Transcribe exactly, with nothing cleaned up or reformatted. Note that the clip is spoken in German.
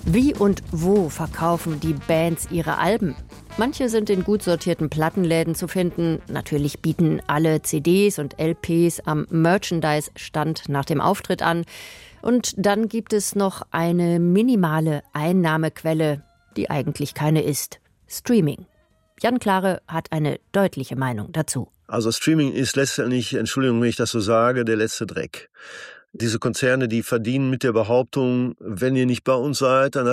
Wie und wo verkaufen die Bands ihre Alben? Manche sind in gut sortierten Plattenläden zu finden. Natürlich bieten alle C Ds und L Ps am Merchandise-Stand nach dem Auftritt an. Und dann gibt es noch eine minimale Einnahmequelle, die eigentlich keine ist: Streaming. Jan Klare hat eine deutliche Meinung dazu. Also Streaming ist letztendlich, Entschuldigung, wenn ich das so sage, der letzte Dreck. Diese Konzerne, die verdienen mit der Behauptung, wenn ihr nicht bei uns seid, dann